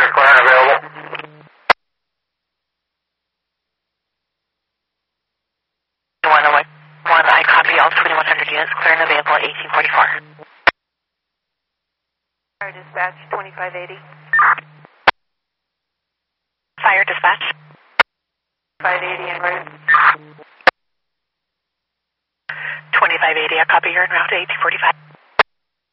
clear and available. 101, I copy all 2100 units, clear and available at 1844. Fire dispatch 2580. Fire dispatch. 580 en route. 2580, I copy, you're en route to 1845.